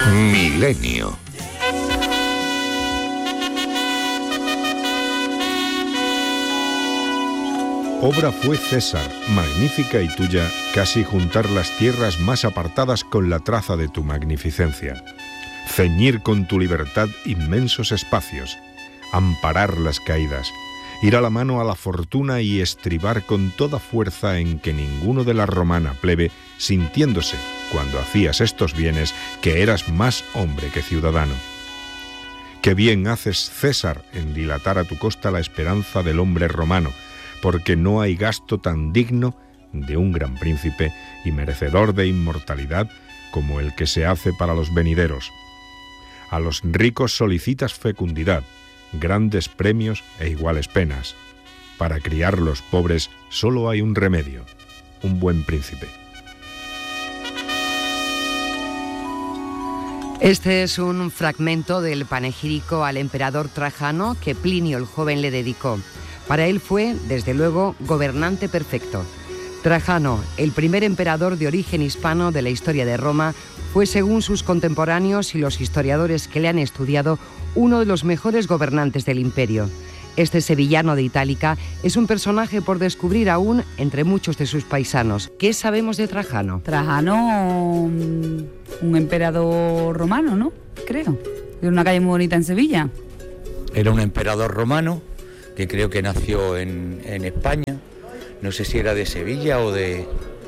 Milenio. Obra fue César, magnífica y tuya, casi juntar las tierras más apartadas con la traza de tu magnificencia. Ceñir con tu libertad inmensos espacios, amparar las caídas, ir a la mano a la fortuna y estribar con toda fuerza en que ninguno de la romana plebe, sintiéndose, cuando hacías estos bienes, que eras más hombre que ciudadano. Qué bien haces, César, en dilatar a tu costa la esperanza del hombre romano, porque no hay gasto tan digno de un gran príncipe y merecedor de inmortalidad como el que se hace para los venideros. A los ricos solicitas fecundidad, grandes premios e iguales penas. Para criar los pobres solo hay un remedio, un buen príncipe. Este es un fragmento del panegírico al emperador Trajano que Plinio el Joven le dedicó. Para él fue, desde luego, gobernante perfecto. Trajano, el primer emperador de origen hispano de la historia de Roma, fue, según sus contemporáneos y los historiadores que le han estudiado, uno de los mejores gobernantes del imperio. Este sevillano de Itálica es un personaje por descubrir aún entre muchos de sus paisanos. ¿Qué sabemos de Trajano? Trajano, un emperador romano, ¿no? Creo. De una calle muy bonita en Sevilla. Era un emperador romano que creo que nació en España. No sé si era de Sevilla o de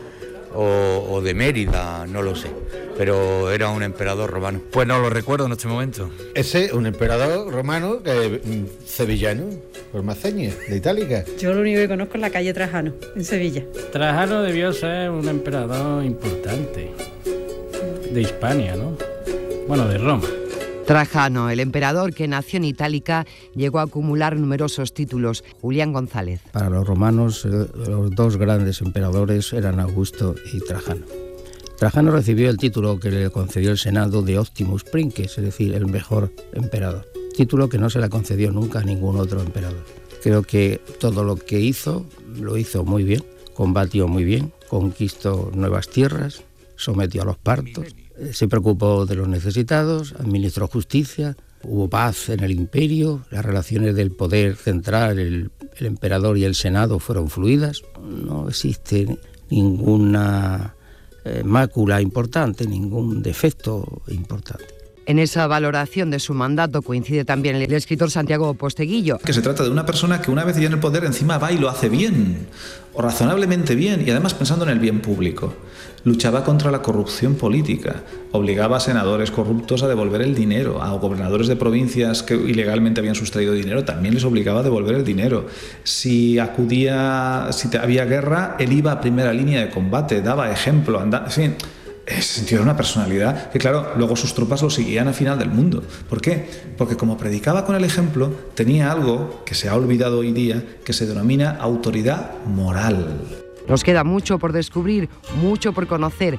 Mérida, no lo sé, pero era un emperador romano. Pues no lo recuerdo en este momento. Ese, un emperador romano sevillano, Ormaceñe, de Itálica. Yo lo único que conozco es la calle Trajano, en Sevilla. Trajano debió ser un emperador importante de Hispania, ¿no? Bueno, de Roma. Trajano, el emperador que nació en Itálica, llegó a acumular numerosos títulos. Julián González. Para los romanos, los dos grandes emperadores eran Augusto y Trajano. Trajano recibió el título que le concedió el Senado de Optimus Princes, es decir, el mejor emperador. Título que no se le concedió nunca a ningún otro emperador. Creo que todo lo que hizo, lo hizo muy bien, combatió muy bien, conquistó nuevas tierras, sometió a los partos, se preocupó de los necesitados, administró justicia, hubo paz en el imperio, las relaciones del poder central, el emperador y el senado fueron fluidas, no existe ninguna mácula importante, ningún defecto importante. En esa valoración de su mandato coincide también el escritor Santiago Posteguillo. Que se trata de una persona que una vez ya en el poder encima va y lo hace bien, o razonablemente bien, y además pensando en el bien público. Luchaba contra la corrupción política, obligaba a senadores corruptos a devolver el dinero, a gobernadores de provincias que ilegalmente habían sustraído dinero, también les obligaba a devolver el dinero. Si había guerra, él iba a primera línea de combate, daba ejemplo, en fin... En ese sentido era una personalidad que, claro, luego sus tropas lo seguían al final del mundo. ¿Por qué? Porque como predicaba con el ejemplo, tenía algo que se ha olvidado hoy día, que se denomina autoridad moral. Nos queda mucho por descubrir, mucho por conocer.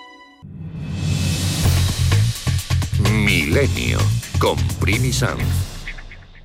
Milenio, con Primi Sanz.